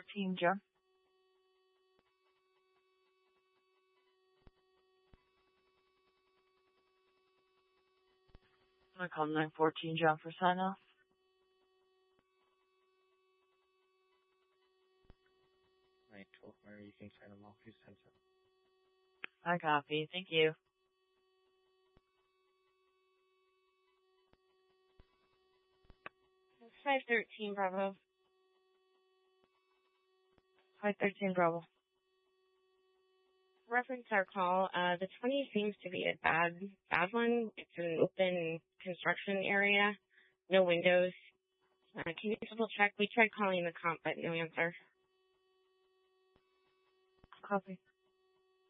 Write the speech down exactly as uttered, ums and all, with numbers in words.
fourteen, John. I call nine fourteen, John, for sign off. nine twelve, Mary, you can sign them off. You send them. I copy. Thank you. five thirteen, Bravo. five thirteen, Bravo. Reference our call. Uh, the twenty seems to be a bad, bad one. It's an open construction area. No windows. Uh, can you double check? We tried calling the comp, but no answer. Copy.